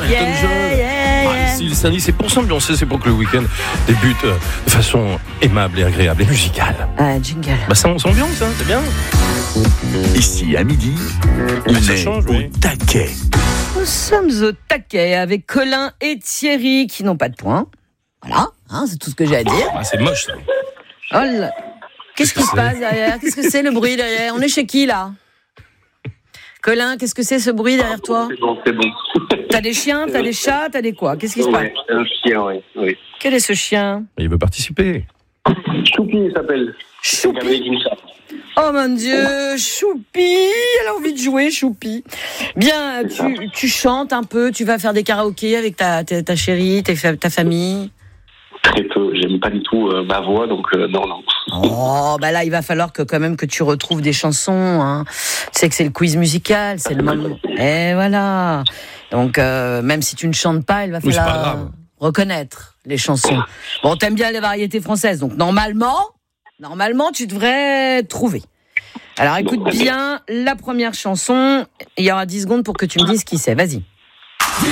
Elton John. Le samedi, c'est pour s'ambiancer, c'est pour que le week-end débute de façon aimable et agréable et musicale. Jingle. Ça, on s'ambiance, c'est bien. Ici, à midi, on est au taquet. Nous sommes au taquet avec Colin et Thierry qui n'ont pas de points. Voilà, c'est tout ce que j'ai à dire. C'est moche, ça. Oh là. Qu'est-ce qui se passe derrière ? Qu'est-ce que c'est le bruit derrière ? On est chez qui là ? Colin, qu'est-ce que c'est ce bruit derrière toi ? C'est bon. T'as des chiens, t'as des chats, t'as des quoi ? Qu'est-ce qui se passe ? Un chien, oui. Quel est ce chien ? Il veut participer. Choupi, il s'appelle. Choupi. Oh mon Dieu, Choupi, elle a envie de jouer, Choupi. Bien, tu chantes un peu, tu vas faire des karaokés avec ta chérie, ta famille ? Très peu, j'aime pas du tout ma voix, donc non. Oh, là, il va falloir quand même que tu retrouves des chansons. Tu sais que c'est le quiz musical, c'est le moment. Et voilà. Donc, même si tu ne chantes pas, il va falloir reconnaître les chansons. Bon, t'aimes bien les variétés françaises, donc normalement, tu devrais trouver. Alors, écoute bien la première chanson. Il y aura 10 secondes pour que tu me dises qui c'est. Vas-y.